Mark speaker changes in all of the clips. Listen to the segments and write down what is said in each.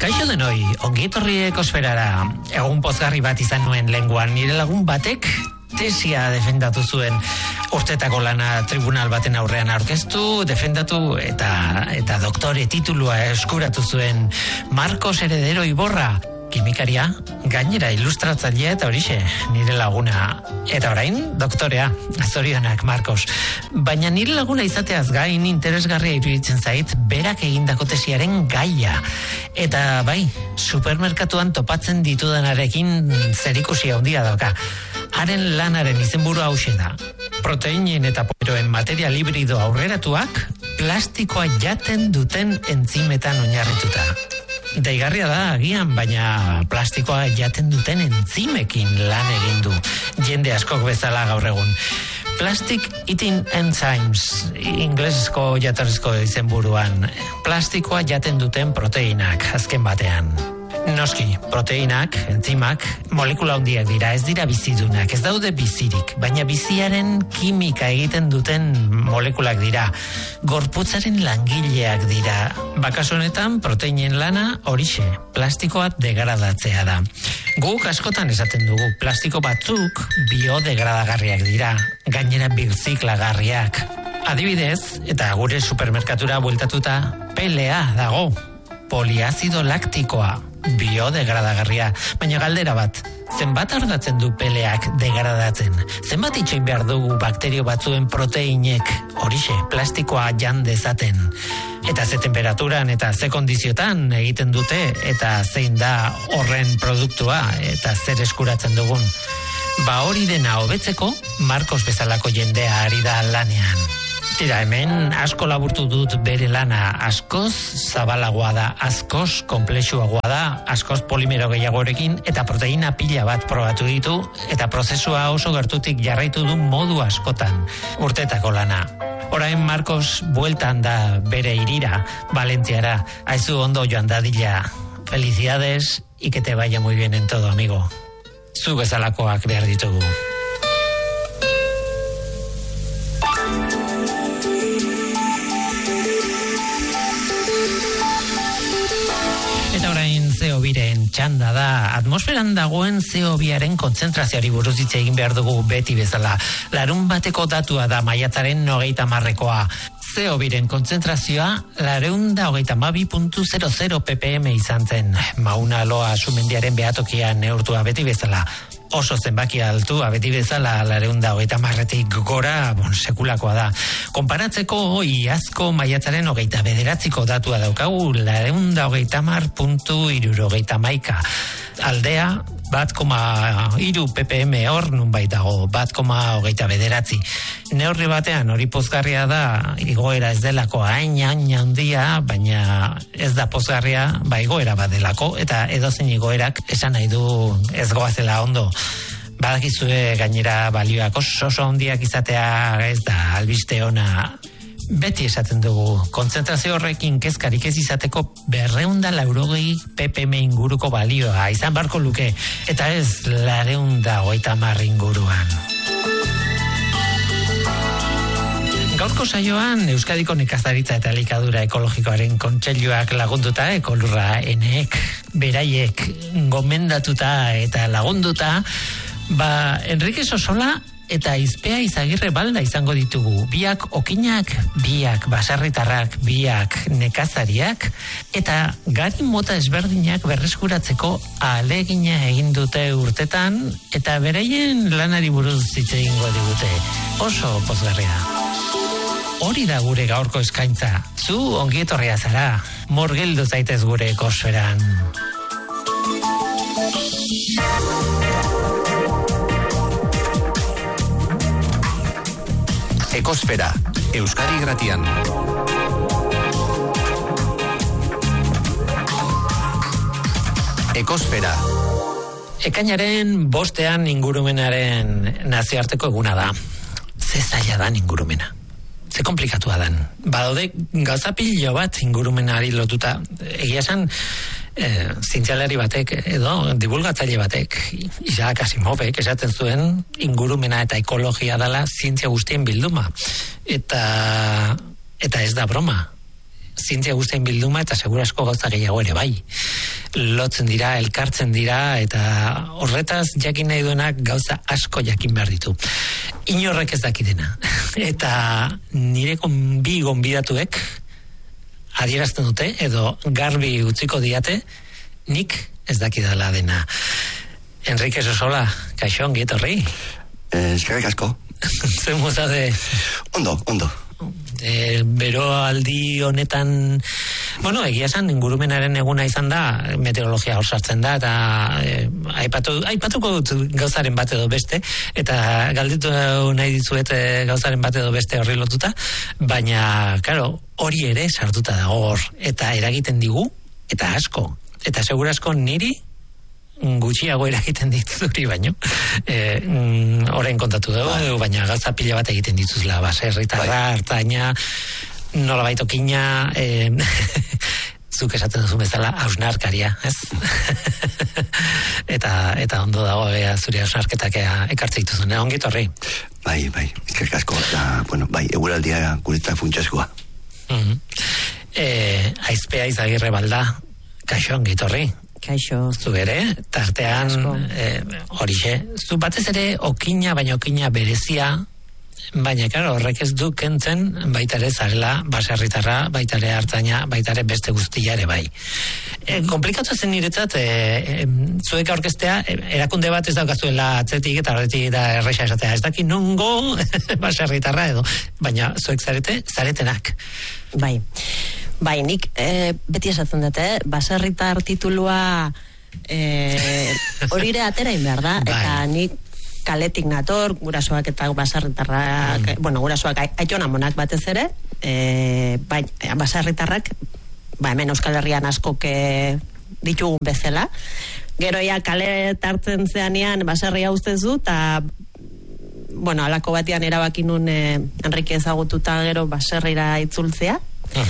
Speaker 1: Kaixo denoi, ongi etorri Ekosferara. Egun pozgarri bat izan nuen lenguan, nire lagun batek tesia defendatu zuen. Urtetako lana tribunal baten aurrean aurkeztu, defendatu eta doktore titulua eskuratu zuen. Marcos Heredero Iborra, kimikaria, gainera ilustratzailea eta horixe, nire laguna. Eta orain, doktorea, zorionak Marcos. Baina nire laguna izateaz gain interesgarria iruditzen zait, berak egindako tesiaren gaia. Eta bai, supermerkatuan topatzen ditudanarekin zerikusia handia dauka. Haren lanaren izenburua hauxe da. Proteinen eta poleroen material hibrido aurreratuak plastikoa jaten duten entzimetan oinarrituta. Deigarria da agian, baina plastikoa jaten duten entzimekin lan egin du. Jende askok bezala gaur egun. Plastic Eating Enzymes, inglesezko jatorrizko izenburuan. Plastikoa jaten duten proteinak, azken batean. Noski, proteinak, entzimak, molekula handiak dira, ez dira bizidunak, ez daude bizirik, baina biziaren kimika egiten duten molekulak dira, gorputzaren langileak dira. Bakaso honetan, proteinen lana horixe, plastikoa degradatzea da. Guk askotan esaten dugu, plastiko batzuk biodegradagarriak dira, gainera birziklagarriak. Adibidez, eta gure supermerkatura bueltatuta, PLA dago, poliazido laktikoa, biodegradagarria, baina galdera bat, zenbat ardatzen du peleak degradatzen? Zenbat itxoin behar dugu bakterio batzuen proteinek horixe, plastikoa jan dezaten? Eta ze temperaturan eta ze kondiziotan egiten dute, eta zein da horren produktua, eta zer eskuratzen dugun? Ba hori dena hobetzeko, Marcos bezalako jendea ari da lanean. Tira, hemen asko laburtu dut bere lana, askoz zabalagoa da, askoz komplexuagoa da, askoz polimero gehiagorekin eta proteina pila bat probatu ditu eta prozesua oso gertutik jarraitu du modu askotan, urtetako lana. Orain Marcos bueltan da bere hirira, Valentziara, aizu ondo joan dadila. Felicidades y que te vaya muy bien en todo, amigo. Zu bezalakoak behar ditugu. Eta orain CO2-ren txanda da, atmosferan dagoen CO2-aren kontzentrazioari buruz hitz egin behar dugu beti bezala. Larun bateko datua da maiatzaren 30-koa. CO2-ren kontzentrazioa 422.00 ppm izan zen. Mauna Loa sumendiaren behatokian neurtua beti bezala. Oso zenbaki altua beti bezala 430-tik gora, sekulakoa da. Konparatzeko iazko maiatzaren 29ko datua daukagu 430.71. Aldea 1,3 ppm hor nunbait dago, 1,29. Neurri batean hori pozgarria da, igoera ez delako hain handia, baina ez da pozgarria, igoera bat delako, eta edozein igoerak esan nahi du ez goazela ondo. Badakizue gainera balioak oso handiak izatea ez da albiste ona. Beti esaten dugu, kontzentrazio horrekin kezkarik ez izateko 280 ppm inguruko balioa izan barko luke, eta ez 430 inguruan. Gaurko saioan Euskadiko nekazaritza eta elikadura ekologikoaren kontseiluak lagunduta, Ekolurra enek beraiek gomendatuta eta lagunduta, Enrique Sosola eta Izpea Izagirre Balda izango ditugu. Biak okinak, biak baserritarrak, biak nekazariak, eta gari mota ezberdinak berreskuratzeko ahalegina egin dute urtetan, eta beraien lanari buruz hitz egingo digute. Oso pozgarria. Hori da gure gaurko eskaintza. Zu ongi etorria zara. Murgildu zaitez gure ekosferan.
Speaker 2: Ekosfera, Euskadi Irratian. Ekosfera.
Speaker 1: Ekainaren 5 ingurumenaren nazioarteko eguna da. Ze zaila da ingurumena. Ze komplikatua dan. Badaude gauzapilo bat ingurumenari lotuta. Egia esan, zientzialari batek edo divulgatzaile batek, Isaac Asimovek esaten zuen ingurumena eta ekologia dela zientzia guztien bilduma. Eta ez da broma. Zientzia guztien bilduma eta segurasko gauza gehiago ere bai. lotzen dira, elkartzen dira, eta horretaz jakin nahi duenak gauza asko jakin behar ditu. Inorrek ez dakitena. Eta nire bi gonbidatuek adierazten dute, edo garbi utziko diate, nik ez dakidala dena. Enrique Sosola, kaixo, ongi etorri.
Speaker 3: Eskerrik asko.
Speaker 1: Zer mozade?
Speaker 3: Ondo.
Speaker 1: Bero aldi honetan, bueno, egia esan ingurumenaren eguna izan da, meteorologia hor sartzen da, eta aipatuko dut gauzaren bat edo beste, eta galditu nahi dizuet gauzaren bat edo beste horri lotuta, baina, claro, hori ere sartuta dago hor, eta eragiten digu, eta asko, eta segurasko niri gutxiago eragiten dituzuri baino. Orain kontatu dugu, baina gauza pila bat egiten dituzla, baserritarra, hartaina, nolabait okina, zuk esaten duzu bezala hausnarkaria, ez? eta ondo dago zure hausnarketak ekartze dituzune, ongi torri.
Speaker 3: Bai, eskerrik asko, eta, bueno, eguraldia guretzak funtsezkoa.
Speaker 1: Aizpea Izagirre Balda, kaixo, ongi torri.
Speaker 4: Kaixo.
Speaker 1: Zu ere, tartean, horixe, zu batez ere okina, baina okina berezia, baina, karo, horrek ez du kentzen, baita ere zarela, baserritarra, baita ere hartzaina, baita ere beste guztia ere bai. Komplikatu zen niretzat, zuek aurkeztea, erakunde bat ez daukazuela atzetik eta horretik da erresa esatea, ez daki nongo baserritarra edo, baina zuek zaretenak.
Speaker 4: Bai, nik beti esatzen dut, baserritar titulua horire aterain behar da, eta nik kaletik nator, gurasoak eta baserritarrak, gurasoak aitonamonak batez ere, baserritarrak, hemen Euskal Herrian askok ditugun bezala, gero ja kale tartzen zeanean baserria ustezu, eta alako batean erabaki nun Enrique ezagututa gero baserrira itzultzea.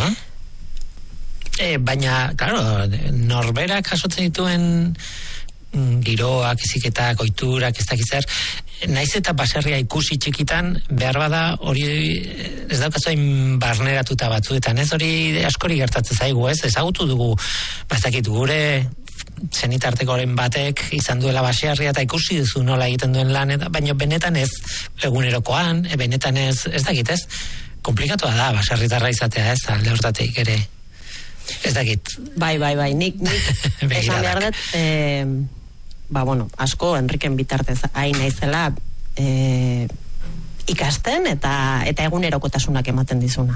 Speaker 1: Baina, claro, norberak jasotzen dituen giroak, iziketak, oiturak, ez dakizzer, naiz eta baserria ikusi txikitan, behar bada hori ez daukazuain barneratuta batzuetan, ez hori askori gertatzen zaigu, ez? Ezagutu dugu, bazakit gure zenitartekoren batek izan duela baserria eta ikusi duzu nola egiten duen lan, baina benetan ez egunerokoan, benetan ez dakit, ez? Komplikatua da baserritarra izatea, ez? Alde hortatik ere. Ez dakit.
Speaker 4: Bai, nik esan behar dut, asko Enriken bitartez hain naizela ikasten eta egunerokotasunak ematen dizuna.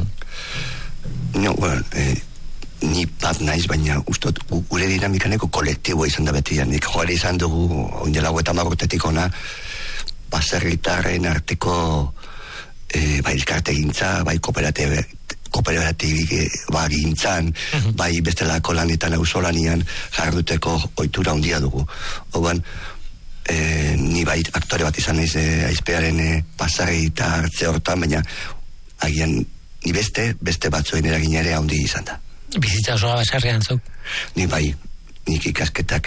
Speaker 3: Ni bat naiz, baina ustot gure dinamikaneko kolektiboa izan da beti, nik joare izan dugu ondelago eta marrotetik ona baserritarren arteko bai elkarte gintza, bai kooperatibik gintzan, bai bestelako lanetan ausolanian jarduteko ohitura handia dugu. Oban, ni bai aktore bat izan naiz aizpearen pasarri eta hartze hortan, baina agian ni beste batzuen eragina ere handi izan da.
Speaker 1: Bizitza osoa baserrian zuk?
Speaker 3: Ni bai, nik ikasketak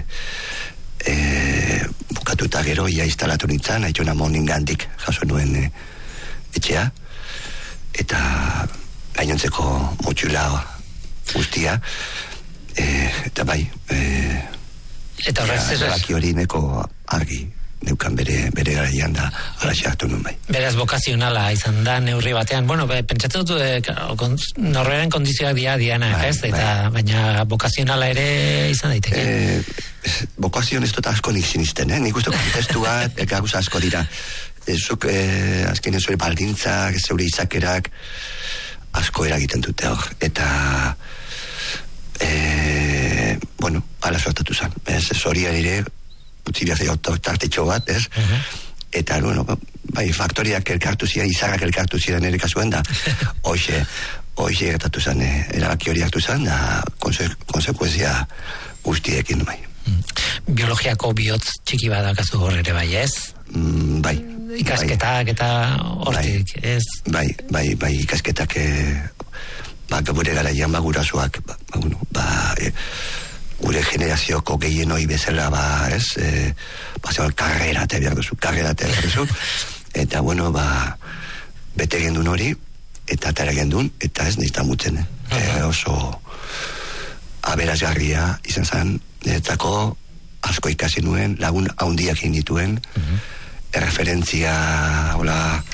Speaker 3: bukatuta gero ia instalatu nintzen, Aitona Moningandik jaso nuen etxea, eta gainontzeko motxula guztia, eta bai,
Speaker 1: eta
Speaker 3: horrek hori neko argi neukan bere garaian da alaxe hartu nun bai.
Speaker 1: Beraz bokazionala izan da neurri batean, pentsatzen dut norberaren kondizioak dianak, ez? Baina bokazionala ere izan daiteke.
Speaker 3: Bokazion ez dut asko nik sinisten, nik uste kontestua gauza asko dira. Zuk azkenean zure baldintzak, zeure izakerak asko eragiten dute hor, eta ala sortatu zen, ez horian ere utzi behar zaitu tartetxo bat, ez? Eta, bai, faktoriak elkartu ziren, izarrak elkartu ziren ere kasuen da, hoxe gertatu zen, erabaki hori hartu zen, da konsekuenzia guztiekin, bai.
Speaker 1: Biologiako bihotz txiki bat dakazu hor ere, bai, ez?
Speaker 3: Bai.
Speaker 1: Ikasketak eta hortik, ez?
Speaker 3: Bai, ikasketak gure garaian gurasoak, gure generazioko gehienoi bezala, ez? Karrera eta behar duzu, eta, bete gendun hori, eta atara gendun, eta ez nizta mutzen, oso aberasgarria izan zen, niretzako asko ikasi nuen, lagun haundiak egin dituen, referentzia, hola,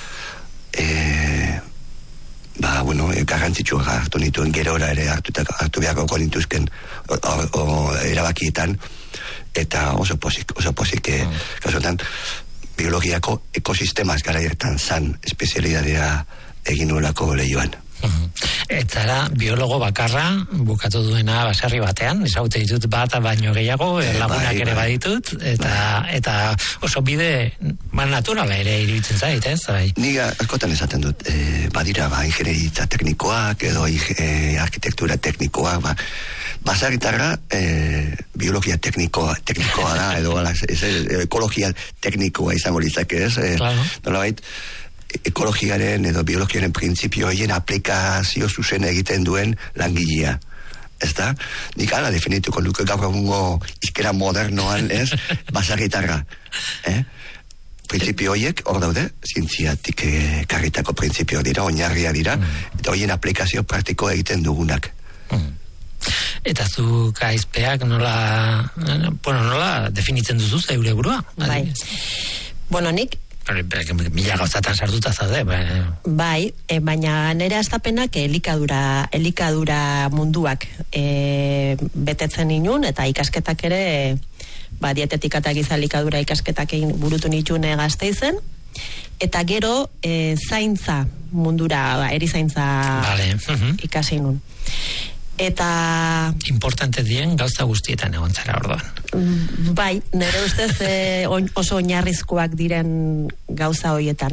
Speaker 3: garrantzitsua hartu nituen, gerora ere hartu beharko nituzken erabakietan, eta oso pozik, kasuetan, biologiako ekosistemaz gara jertan zan espezialidadea egin nuelako lehioan.
Speaker 1: Eta da, biologo bakarra bukatu duena baserri batean, ezaute ditut bat baino gehiago, lagunak ere baditut, eta oso bide naturala ere iruditzen zait, ez?
Speaker 3: Niga askotan esaten dut, badira ingenieritza teknikoak edo arkitektura teknikoak, baserritarra biologia teknikoa da, edo ekologia teknikoa izango litzake, ez? Nolabait, ekologiaren edo biologiaren printzipio horien aplikazio zuzen egiten duen langilea. Ez da? Nik ala definituko luke gaur egungo izkera modernoan, ez? Baserritarra. Printzipio horiek hor daude, zientziatik karritako printzipio dira, oinarria dira, eta horien aplikazio praktiko egiten dugunak.
Speaker 1: Eta zu gaizpeak nola definitzen duzu zeure burua?
Speaker 4: Bai. Bueno, nik
Speaker 1: mila gauzatan sartuta zaude.
Speaker 4: Bai, baina nire astapenak elikadura munduak betetzen inun, eta ikasketak ere, dietetika eta giza elikadura ikasketak burutu nitune Gasteizen, eta gero zaintza mundura, erizaintza ikasi nun. Eta
Speaker 1: importante dien gauza guztietan egon zara orduan.
Speaker 4: Bai, nire ustez oso oinarrizkoak diren gauza horietan.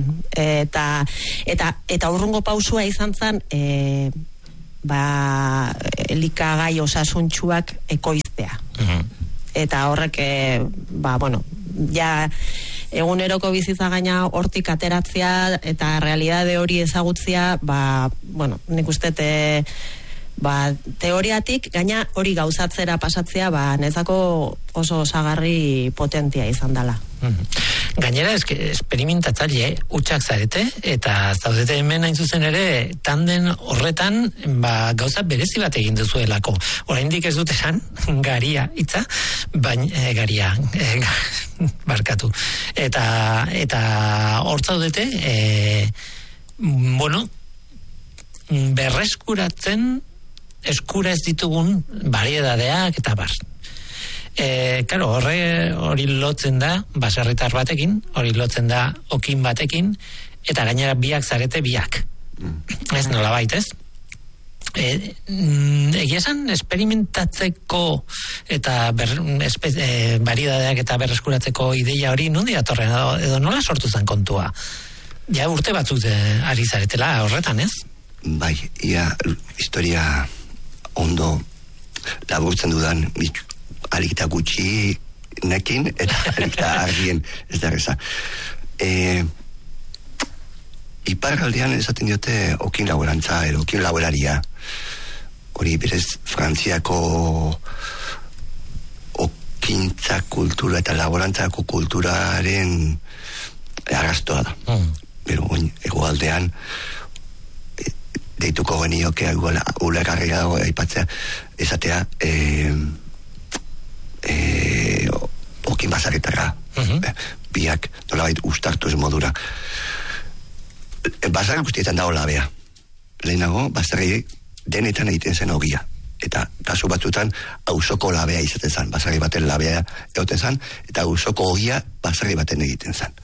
Speaker 4: Eta urrungo pausua izan zen elikagai osasuntsuak ekoiztea. Eta horrek ja eguneroko bizitza gaina hortik ateratzea eta realidade hori ezagutzea, nik uste teoriatik gaina hori gauzatzera pasatzea nezako oso osagarri potentia izan dela.
Speaker 1: Gainera esperimentatzaile hutsak zarete, eta zaudete hemen hain zuzen ere tanden horretan gauza berezi bat egin duzuelako. Oraindik ez dut esan garia hitza, baina garia barkatu. Eta hor zaudete berreskuratzen eskura ez ditugun bariedadeak eta bar. Hori lotzen da baserritar batekin, hori lotzen da okin batekin, eta gainera biak zarete biak. Ez nolabait, ez? Egia esan, esperimentatzeko eta bariedadeak eta berreskuratzeko ideia hori nundi datorren, edo nola sortu zen kontua? Ja urte batzuk ari zaretela horretan, ez?
Speaker 3: Bai, historia ondo laburtzen dudan alikita gutxi nekin eta alikita argien ez da reza. Iparraldean esaten diote okin laborantza edo okin laboraria, hori berez Frantziako okintza kultura eta laborantzako kulturaren arrastoa da. Pero egoaldean deituko genioke ulegarria dago aipatzea, esatea okin baserritarra, biak nolabait ustartuz modura. Baserri guztietan dago labea. Lehenago, baserri denetan egiten zen ogia. Eta kasu batzutan auzoko labea izaten zen, baserri baten labea egoten zen, eta auzoko ogia baserri baten egiten zen.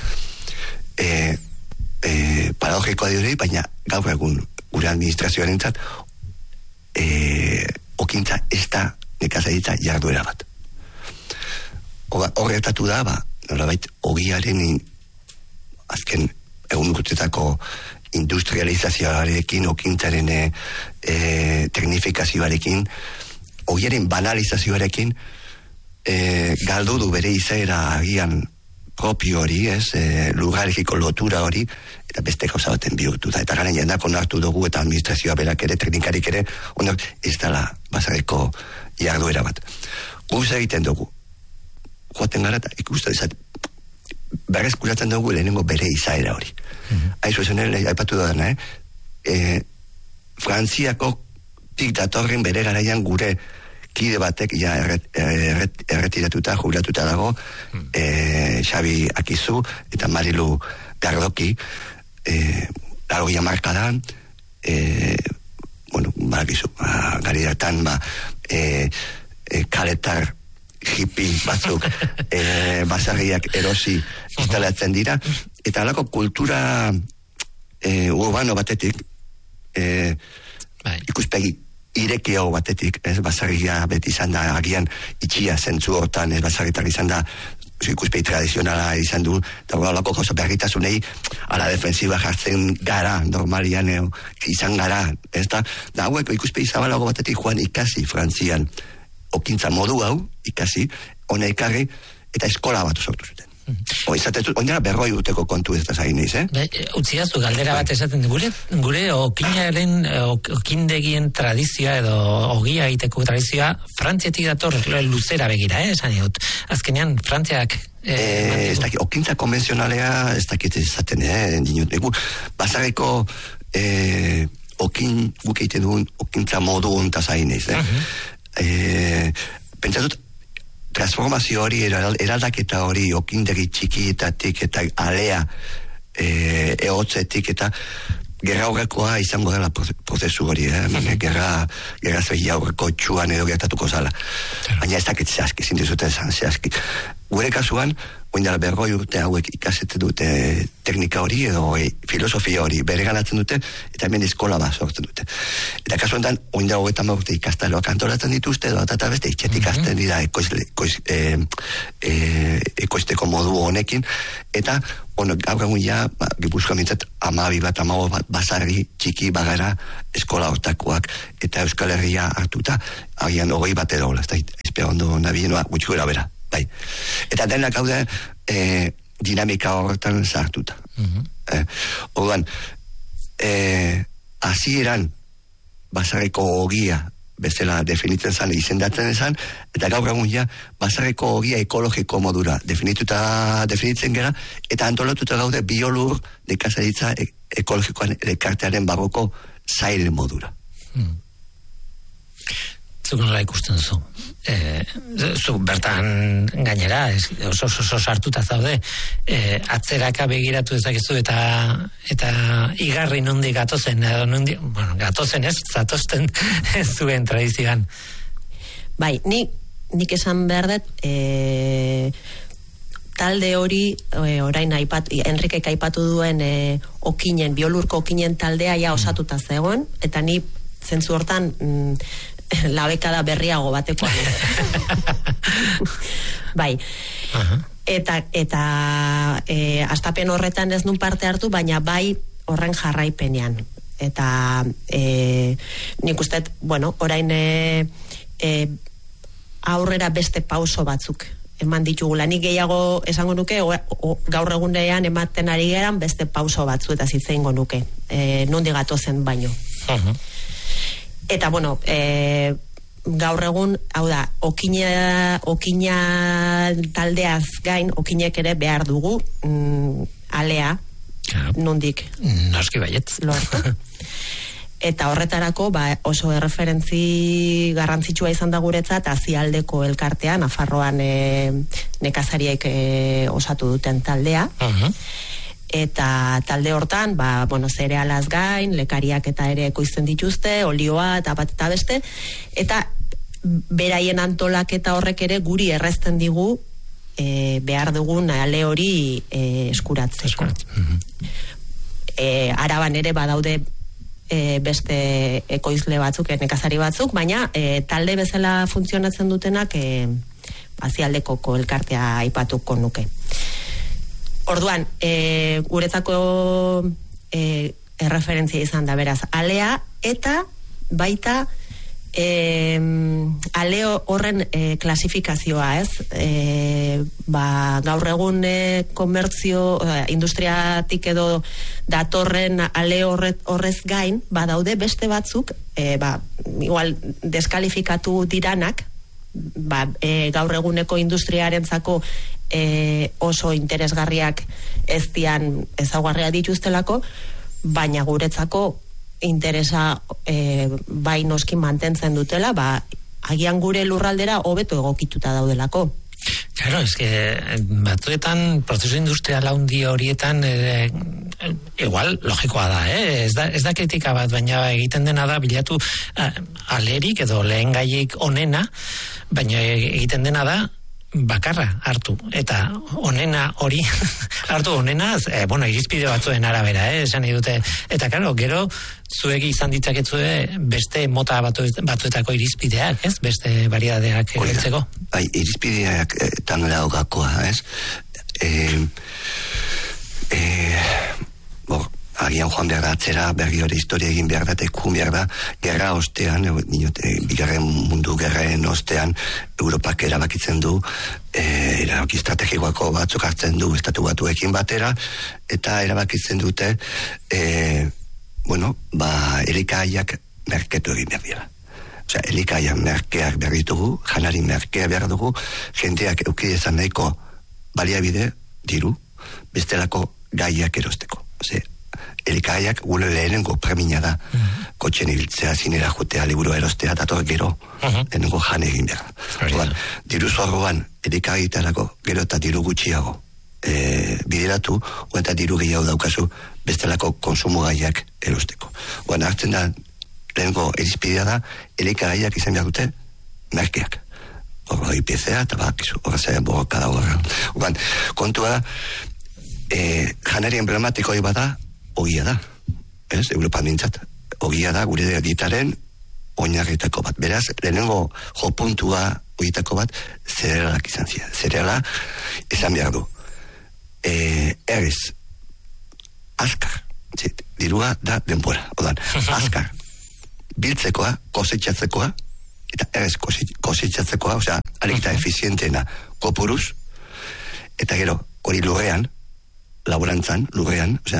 Speaker 3: Paradogikoa dirudi, baina gaur egun gure administrazioaren zat, okintza ez da nekazaritza jarduera bat. Horretatu da, nolabait, ogiaren azken egun guztetako industrializazioarekin, okintzaren teknifikazioarekin, ogiaren banalizazioarekin, galdu du bere izaera agian propio hori, lugarekiko lotura hori, eta beste gauza baten bihurtu da. Eta garen jendak onartu dugu, eta administrazioa berak ere, teknikarik ere, ez dela basareko jarduera bat. Guz egiten dugu. Joaten gara, eta ikusten ezat, berreskuratzen dugu lehenengo bere izaera hori. Aizu esan ere, aipatu da dana, Frantziako datorren bere garaian gure kide batek ja erretiratuta, jubilatuta dago, Xabi Akizu eta Marilu Gardoki, Larogia markadan, barakizu, garidatan, kaletar hippie batzuk basarriak erosi instalatzen dira, eta halako kultura urbano batetik, ikuspegi irekiago batetik, basarria beti izan da, agian itxia zentzu hortan, basarritar izan da, ikuspegi tradizionala izan du, eta horrelako gauza berritasunei ala defensiba jartzen gara, normalian izan gara, ez da hauek ikuspegi zabalago batetik joan ikasi Frantzian, okintza modu hau, ikasi, hona ikarri, eta eskola bat sortu zuten. Oindara 40 urteko kontu ez da zain eiz,
Speaker 1: Utziazu, galdera bat esaten, gure okinaren, okindegien tradizioa edo ogia egiteko tradizioa, Frantziatik dator luzera begira, esan dut. Azkenean, Frantziak...
Speaker 3: okintza konvenzionalea ez dakit ezaten, basareko guk egiten duen okintza modu onta zain eiz, pentsatut, transformazio hori, eraldaketa hori, okindegi txikietatik eta alea eotzetik eta gerra horrekoa izango dela prozesu hori, gerra zehi aurreko txuan edo gertatuko zala. Baina ez dakit zehazki, zintizuten zehazki. Gure kasuan, oindala 40 urte hauek ikasete dute teknika hori edo filosofia hori bereganatzen dute eta hemen eskola bat sortzen dute. Eta kasu honetan, oindala 30 urte ikastaroak antolatzen dituzte edo eta beste itxetik ikasten dira ekoizteko modu honekin eta gaur egun ja, Gipuzkoa mintzat 12 bat basarri txiki bagara eskola hortakoak eta Euskal Herria hartuta agian 20 bat edo ezpea ondo nabienoa gutxiko erabera. Eta denak hau da dinamika horretan sartuta. Orduan, hasieran basarreko ogia bezala definitzen zan, izendatzen zan, eta gaur egun ja, basarreko ogia ekologiko modura definitzen gara, eta antolatuta gaude biolur nekazaritza ekologikoan elkartearen barroko zail modura.
Speaker 1: Zuk nola ikusten zu? Zu bertan gainera, oso sartuta zaude, atzeraka begiratu ezakizu eta igarri nondi gatozen, gatozen ez, zatozten zuen tradizioan.
Speaker 4: Bai, nik esan behar dut, talde hori, orain Enrikek aipatu duen biolurko okinen taldea ja osatuta zegoen, eta ni zentzu hortan labekada berriago batekoa. Bai. Eta astapen horretan ez nun parte hartu, baina bai horren jarraipenean. Eta nik uste, orain aurrera beste pauso batzuk eman ditugula. Nik gehiago esango nuke, gaur egunean ematen ari geran beste pauso batzu eta zitzeingo nuke. Nondi gatozen baino. Eta, gaur egun, hau da, okina taldeaz gain, okinek ere behar dugu, alea, nondik.
Speaker 1: Noski baiet.
Speaker 4: Lortu. Eta horretarako, oso erreferentzi garrantzitsua izan da guretzat, Azialdeko elkartean, Nafarroan nekazariek osatu duten taldea. Eta talde hortan, zerealaz gain, lekariak eta ere ekoizten dituzte, olioa eta bat eta beste, eta beraien antolaketa horrek ere guri errezten digu behar dugun ale hori eskuratzeko. Araban ere badaude beste ekoizle batzuk, nekazari batzuk, baina talde bezala funtzionatzen dutenak Azialdeko elkartea aipatuko nuke. Orduan, guretzako erreferentzia izan da, beraz, alea eta baita ale horren klasifikazioa, ez? Gaur egun komertzio, industriatik edo datorren ale horrez gain, daude beste batzuk, igual deskalifikatu diranak, gaur eguneko industriarentzako oso interesgarriak ez dian ezaugarria dituztelako, baina guretzako interesa bai noski mantentzen dutela, agian gure lurraldera hobeto egokituta daudelako.
Speaker 1: Claro, es que batzuetan prozesu industrial handi horietan igual logikoa da, ez da kritika bat, baina egiten dena da bilatu alerik edo lehen gaiek onena, baina egiten dena da bakarra hartu, eta onena hori hartu onena, irizpide batzuen arabera, esan nahi dute, eta claro, gero zuegi izan ditzaketzue beste mota batzuetako irizpideak, ez? Beste variadeak heltzeko.
Speaker 3: Bai, irizpideak tan laugakoa, ez? Agian joan behar da atzera, berri hori historia egin behar da, tekun behar da, gerra ostean, bigarren mundu gerraen ostean, Europak erabakitzen du, erabaki estrategikoako batzuk hartzen du estatu batuekin batera, eta erabakitzen dute, elikagaiak merketu egin behar dira. Osea, elikagaiak merkeak behar ditugu, janari merkea behar dugu, jendeak eukidezan nahiko baliabide, diru, bestelako gaiak erosteko. Osea, elikagaiak gure lehenengo premina da, kotxen ibiltzea, zinera jotea, liburu erostea, dator gero, lehenengo jan egin behar. Diru zorroan, elikagaitarako, gero eta diru gutxiago bideratu, eta diru gehiago daukazu, bestelako konsumo gaiak erosteko. Hartzen da, lehenengo irizpidea da, elikagaiak izan behar dute, merkeak. Horra IPCA, eta horra borroka da horra. Kontua da, janari emblematiko bada, ogia da, ez, Europa nintzat, ogia da, gure ditaren oinarritako bat. Beraz, lehenengo jopuntua oitako bat, zerealak izan ziren. Zereala, izan behar du. Errez, azkar, dirua da denbora, azkar, biltzekoa, kosetxatzekoa, eta errez kosetxatzekoa, osea, alikita efizienteena kopuruz, eta gero, hori lurrean, laborantzan, lurrean, osea,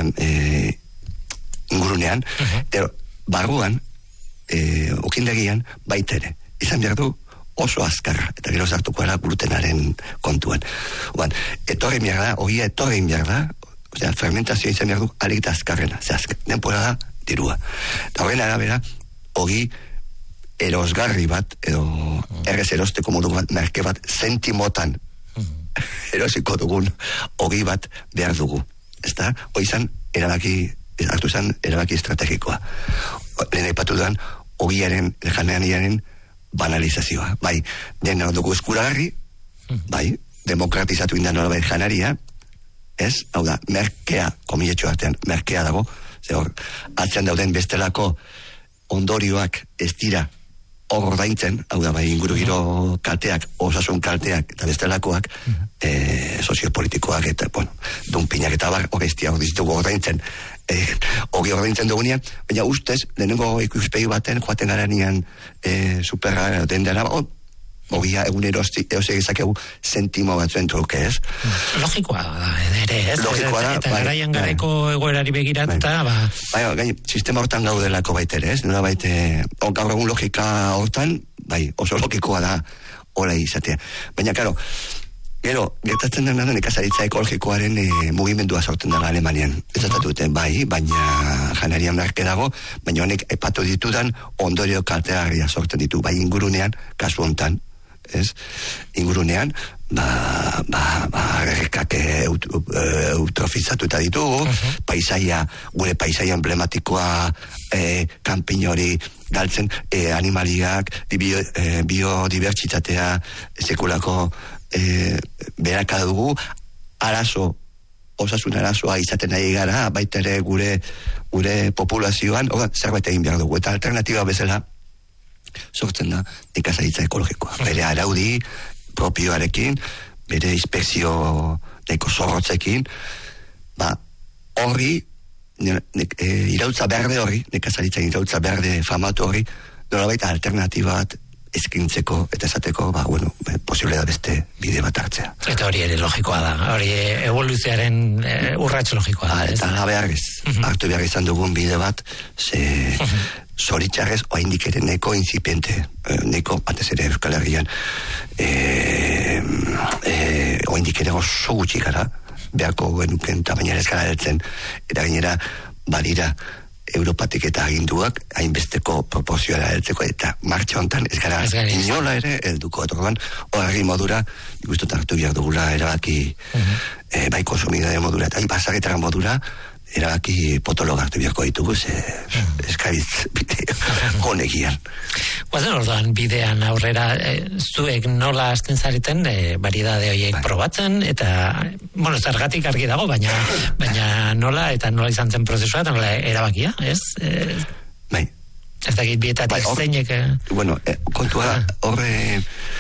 Speaker 3: ingurunean, barruan, okindegian, baitere. Izan behar du oso azkarra, eta gero zartuko ara glutenaren kontuan. Etorri behar da, ogia etorri behar da, osea, fermentazioa izan behar du, alikita azkarrena, denpora da, dirua. Eta horren arabera, ogi erosgarri bat, edo errez erosteko modu bat, merke bat, zentimotan, erosiko dugun ogi bat behar dugu. Ezta? Hoizan hartu izan erabaki estrategikoa. Lehen aipatu duan, ogiaren, janeaniaren banalizazioa. Bai, dena dugu eskuragarri, bai, demokratizatu indan nolabait janaria, ez? Hau da, merkea, komiletxo artean, merkea dago, atzean dauden bestelako ondorioak ez dira ordaintzen, hau da, bai, inguru giro kalteak, osasun kalteak, eta bestelakoak, soziopolitikoak, eta, dunpinak eta bar, horreztia ordizitugu ordaintzen, hori ordaintzen dugunean, baina ustez, lehenengo ikuspegi baten, joaten garanean superra den dena, hogia egunero egizakegu sentimo batzuen truke, ez?
Speaker 1: Logikoa da, ere, ez?
Speaker 3: Logikoa da,
Speaker 1: eta garaian garaiko egoerari begiratuta,
Speaker 3: bai, sistema hortan gaudelako baitere, ez? Nola baite, gaur egun logika hortan, bai, oso logikoa da hola izatea. Baina, karo, gero, gertatzen dena nekazaritza ekologikoaren mugimendua sortzen dela Alemanian. Ez duten, bai, baina janarian merke dago, baina honek epatu ditudan ondorio kaltegarria sortzen ditu, bai ingurunean, kasu hontan, ez? Ingurunean, errekak eutrofizatu eta ditugu, gure paisaia emblematikoa, kanpin hori galtzen, animaliak, biodibertsitatea, sekulako beraka dugu, osasun arazoa izaten nahi gara, baita ere gure populazioan, zerbait egin behar dugu, eta alternatiba bezala sortzen da nekazaritza ekologikoa. Bere araudi propioarekin, bere inspekzio neko zorrotzekin, horri, irautza berde horri, nekazaritza irautza berde famatu horri, nolabait alternatiba bat eskintzeko eta esateko, posible da beste bide bat hartzea.
Speaker 1: Eta hori ere logikoa da, hori evoluzioaren urrats logikoa da.
Speaker 3: Eta hartu behar izan dugun bide bat, zoritxarrez, oaindik ere neko incipiente, neko, batez ere Euskal Herrian, oaindik ere oso gutxi gara, beharko genuken tamainara eskala deltzen, eta gainera, badira, Europatik eta aginduak hainbesteko proporzioa heltzeko eta martxa hontan ez gara inola ere helduko. Orduan horri modura ikusten hartu behar dugula erabaki bai konsumidade modura eta pasaketara modura erabaki potolo hartu beharko ditugu eskaritz honekian.
Speaker 1: Guazen orduan bidean aurrera zuek nola hasten zareten variedade horiek probatzen eta zergatik argi dago baina nola eta nola izan zen prozesua eta nola erabakia, ez?
Speaker 3: Bai.
Speaker 1: Ez dakit bietatik zeinek...
Speaker 3: kontua horre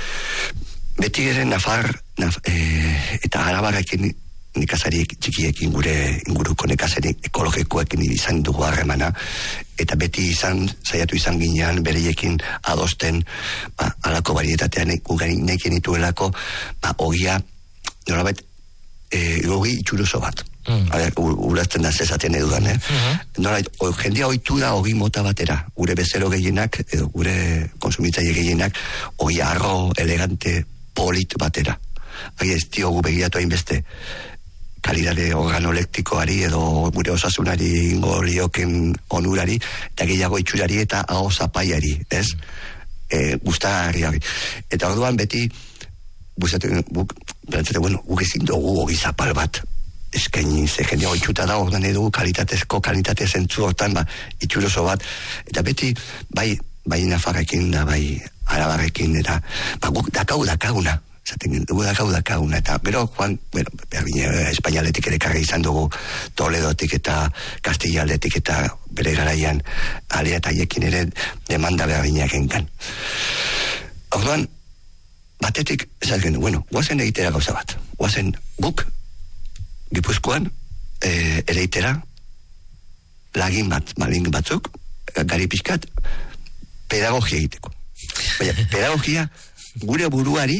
Speaker 3: beti ere Nafar eta Arabarrekin nekazariek txikiekin inguruko nekazari ekologikoekin izan dugu harremana eta beti saiatu izan ginean bereiekin adosten alako varietatean nekien ituelako ogia nolabait ogi itxuroso bat urazten da zezaten edudan nolabait jendia oitu da ogi mota batera gure bezero gehienak edo gure konsumitzaile gehienak ogi arro, elegante, polit batera ez diogu begiratu hainbeste kalidade organolektikoari edo gure osasunari ingo lioken onurari eta gehiago itxurari eta aho zapaiari, ez? Gustagarri. Eta orduan beti guk ezin dugu ogi zapal bat eskaini, ze jende itxuta da orduan edo kalitate zentzu hortan itxuroso bat eta beti bai Nafarrekin da bai Arabarrekin eta guk dakaguna zaten dugu dakaguna eta gero Juan, Espainialetik ere karri izan dugu Toledotik eta Castillaletik eta bere garaian alea eta haiekin ere demanda berdinak enkan. Orduan, batetik esatzen, guazen egitera gauza bat. Guazen guk Gipuzkoan ereitera lagin batzuk gari pixkat pedagogia egiteko. Baina, pedagogia gure buruari